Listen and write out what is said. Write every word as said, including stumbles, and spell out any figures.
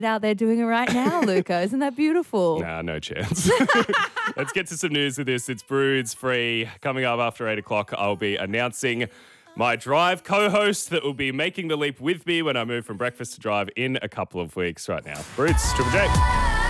out there doing it right now, Luca. Isn't that beautiful? Nah, no chance. Let's get to some news with this. It's Broods Free. Coming up after eight o'clock, I'll be announcing my Drive co-host that will be making the leap with me when I move from breakfast to Drive in a couple of weeks right now. Broods, Triple J.